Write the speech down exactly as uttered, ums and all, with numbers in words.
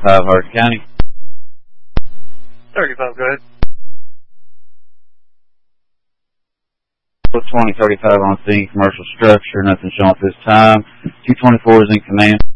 thirty-five, Hardin County. thirty-five, go ahead. twenty thirty-five on scene, commercial structure, nothing showing at this time. two twenty-four is in command.